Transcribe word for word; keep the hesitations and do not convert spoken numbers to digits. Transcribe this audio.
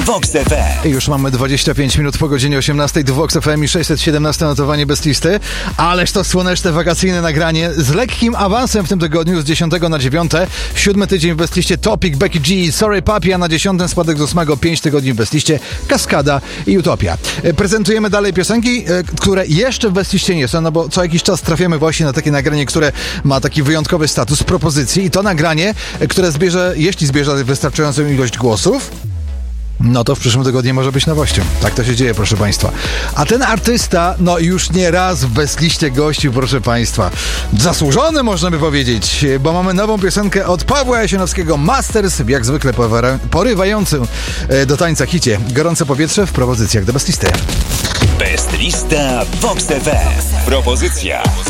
Vox F M. Już mamy dwadzieścia pięć minut po godzinie osiemnastej. Do Vox F M i sześćset siedemnaście notowanie bez listy. Ależ to słoneczne wakacyjne nagranie z lekkim awansem w tym tygodniu z dziesiątego na dziewiąte. Siódmy tydzień w bestliście Topic, Becky G, Sorry Papi, a na dziesiątym spadek z ósmego. Pięć tygodni w bestliście Kaskada i Utopia. Prezentujemy dalej piosenki, które jeszcze w bestliście nie są, no bo co jakiś czas trafiamy właśnie na takie nagranie, które ma taki wyjątkowy status propozycji i to nagranie, które zbierze, jeśli zbierze wystarczającą ilość głosów, no to w przyszłym tygodniu może być nowością. Tak to się dzieje, proszę Państwa. A ten artysta, no już nie raz w bestliście gościł, proszę Państwa. Zasłużony, można by powiedzieć, bo mamy nową piosenkę od Pawła Jasionowskiego, Masters, jak zwykle porywającym do tańca hicie. Gorące powietrze w propozycjach do bestlisty. Bestlista Vox F M. Propozycja